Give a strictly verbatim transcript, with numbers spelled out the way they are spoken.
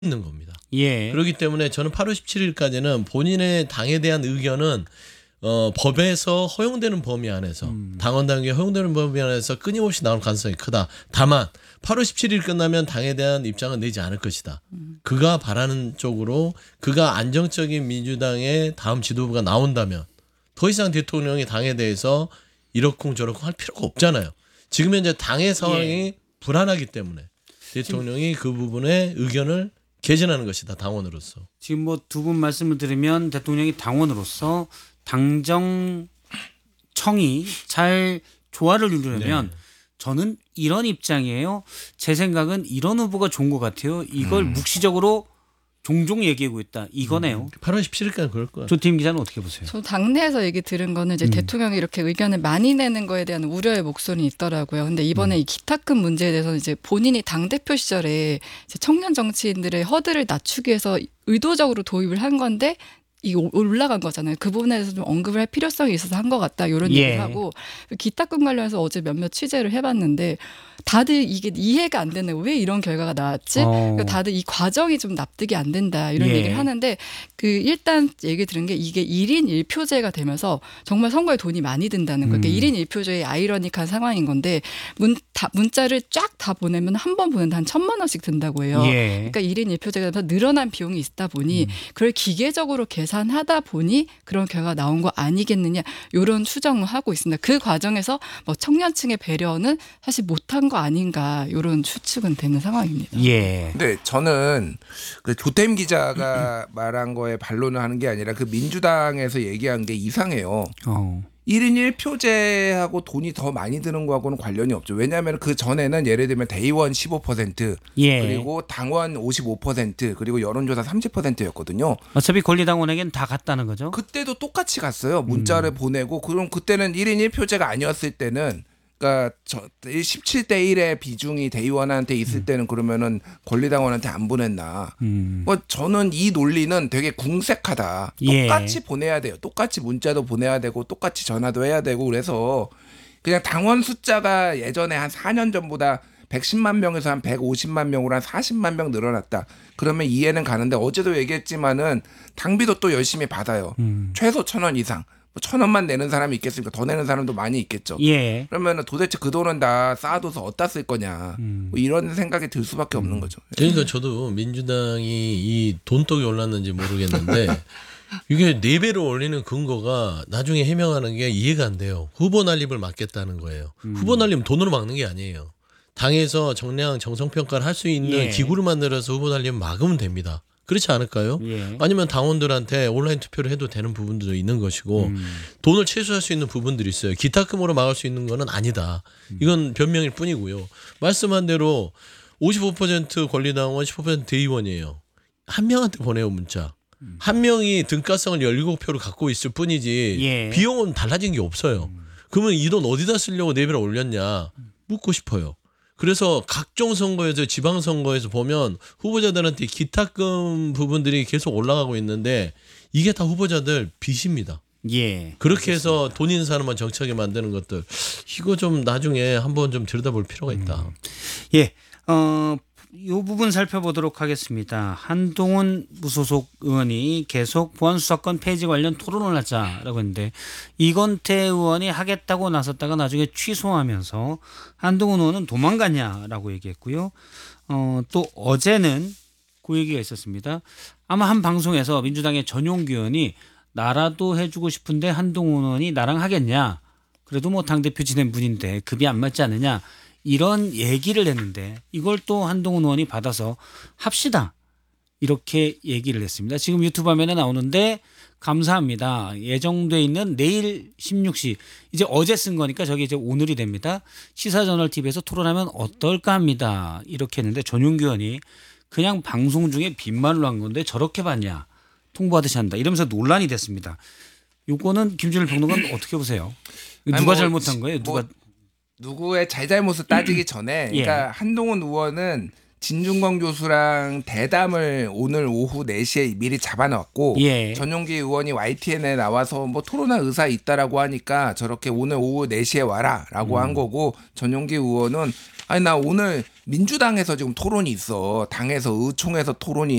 있는 겁니다. 예. 그렇기 때문에 저는 팔월 십칠일까지는 본인의 당에 대한 의견은 어, 법에서 허용되는 범위 안에서 음. 당원 당규에 허용되는 범위 안에서 끊임없이 나올 가능성이 크다. 다만 팔월 십칠일 끝나면 당에 대한 입장은 내지 않을 것이다. 음. 그가 바라는 쪽으로 그가 안정적인 민주당의 다음 지도부가 나온다면 더 이상 대통령이 당에 대해서 이러쿵저러쿵 할 필요가 없잖아요. 지금 현재 당의 상황이 예. 불안하기 때문에 대통령이 그 부분에 의견을 개진하는 것이다. 당원으로서. 지금 뭐 두 분 말씀을 들으면 대통령이 당원으로서 당정청이 잘 조화를 이루려면 네. 저는 이런 입장이에요. 제 생각은 이런 후보가 좋은 것 같아요. 이걸 음. 묵시적으로 종종 얘기하고 있다. 이거네요. 팔월 십칠일까지 그럴 거야. 조태임 기자는 어떻게 보세요? 저 당내에서 얘기 들은 거는 이제 음. 대통령이 이렇게 의견을 많이 내는 거에 대한 우려의 목소리 있더라고요. 근데 이번에 음. 이 기탁금 문제에 대해서는 이제 본인이 당대표 시절에 이제 청년 정치인들의 허들을 낮추기 위해서 의도적으로 도입을 한 건데 이게 올라간 거잖아요. 그 부분에 대해서 좀 언급을 할 필요성이 있어서 한 것 같다. 이런 예. 얘기를 하고 기탁금 관련해서 어제 몇몇 취재를 해봤는데 다들 이게 이해가 안 되는 왜 이런 결과가 나왔지? 어. 그러니까 다들 이 과정이 좀 납득이 안 된다. 이런 예. 얘기를 하는데 그 일단 얘기 들은 게 이게 일 인 일 표제가 되면서 정말 선거에 돈이 많이 든다는 거예요. 그러니까 음. 일 인 일 표제의 아이러니한 상황인 건데 문, 다, 문자를 쫙 다 보내면 한 번 보는데 한 천만 원씩 든다고 해요. 예. 그러니까 일 인 일 표제가 되면서 늘어난 비용이 있다 보니 음. 그걸 기계적으로 계산하다 보니 그런 결과가 나온 거 아니겠느냐 이런 추정을 하고 있습니다. 그 과정에서 뭐 청년층의 배려는 사실 못한 거 아닌가 이런 추측은 되는 상황입니다. 예. 근데 저는 그 조태임 기자가 말한 거에 반론을 하는 게 아니라 그 민주당에서 얘기한 게 이상해요. 어. 일 인 일 표제하고 돈이 더 많이 드는 거하고는 관련이 없죠. 왜냐하면 그 전에는 예를 들면 대의원 십오 퍼센트 예. 그리고 당원 오십오 퍼센트 그리고 여론조사 삼십 퍼센트였거든요. 어차피 권리당원에겐 다 갔다는 거죠. 그때도 똑같이 갔어요. 문자를 음. 보내고 그럼 그때는 일 인 일 표제가 아니었을 때는 그러니까 저 십칠 대 일의 비중이 대의원한테 있을 때는 그러면은 권리당원한테 안 보냈나. 음. 뭐 저는 이 논리는 되게 궁색하다. 예. 똑같이 보내야 돼요. 똑같이 문자도 보내야 되고 똑같이 전화도 해야 되고 그래서 그냥 당원 숫자가 예전에 한 사 년 전보다 백십만 명에서 한 백오십만 명으로 한 사십만 명 늘어났다. 그러면 이해는 가는데 어제도 얘기했지만은 당비도 또 열심히 받아요. 음. 최소 천 원 이상. 뭐 천 원만 내는 사람이 있겠습니까? 더 내는 사람도 많이 있겠죠. 예. 그러면 도대체 그 돈은 다 쌓아둬서 어디다 쓸 거냐. 음. 뭐 이런 생각이 들 수밖에 없는 거죠. 그러니까 저도 민주당이 이 돈독이 올랐는지 모르겠는데 이게 네 배로 올리는 근거가 나중에 해명하는 게 이해가 안 돼요. 후보 난입을 막겠다는 거예요. 음. 후보 난입은 돈으로 막는 게 아니에요. 당에서 정량 정성평가를 할 수 있는 예. 기구를 만들어서 후보 난입을 막으면 됩니다. 그렇지 않을까요? 예. 아니면 당원들한테 온라인 투표를 해도 되는 부분도 있는 것이고 음. 돈을 최소화할 수 있는 부분들이 있어요. 기탁금으로 막을 수 있는 거는 아니다. 이건 변명일 뿐이고요. 말씀한 대로 오십오 퍼센트 권리당원 십오 퍼센트 대의원이에요. 한 명한테 보내요 문자. 한 명이 등가성을 십칠 표를 갖고 있을 뿐이지 예. 비용은 달라진 게 없어요. 그러면 이 돈 어디다 쓰려고 네 배를 올렸냐 묻고 싶어요. 그래서 각종 선거에서 지방선거에서 보면 후보자들한테 기탁금 부분들이 계속 올라가고 있는데 이게 다 후보자들 빚입니다. 예. 그렇게 해서 돈 있는 사람만 정치하게 만드는 것들 이거 좀 나중에 한번 좀 들여다볼 필요가 있다. 예. 어, 이 부분 살펴보도록 하겠습니다. 한동훈 무소속 의원이 계속 보안수사권 폐지 관련 토론을 하자라고 했는데 이건태 의원이 하겠다고 나섰다가 나중에 취소하면서 한동훈 의원은 도망갔냐라고 얘기했고요. 어, 또 어제는 그 얘기가 있었습니다. 아마 한 방송에서 민주당의 전용기 의원이 나라도 해주고 싶은데 한동훈 의원이 나랑 하겠냐. 그래도 뭐 당대표 지낸 분인데 급이 안 맞지 않느냐. 이런 얘기를 했는데 이걸 또 한동훈 의원이 받아서 합시다. 이렇게 얘기를 했습니다. 지금 유튜브 화면에 나오는데 감사합니다. 예정돼 있는 내일 십육 시 이제 어제 쓴 거니까 저게 이제 오늘이 됩니다. 시사저널티비에서 토론하면 어떨까 합니다. 이렇게 했는데 전용기 의원이 그냥 방송 중에 빈말로 한 건데 저렇게 봤냐. 통보하듯이 한다. 이러면서 논란이 됐습니다. 요거는 김준일 평론가는 어떻게 보세요? 누가 아니 뭐, 잘못한 거예요? 뭐 누가 누구의 잘잘못을 따지기 전에 그러니까 예. 한동훈 의원은 진중권 교수랑 대담을 오늘 오후 네 시에 미리 잡아놨고 예. 전용기 의원이 와이티엔에 나와서 뭐 토론할 의사 있다라고 하니까 저렇게 오늘 오후 네 시에 와라라고 음. 한 거고 전용기 의원은 아니 나 오늘 민주당에서 지금 토론이 있어. 당에서 의총에서 토론이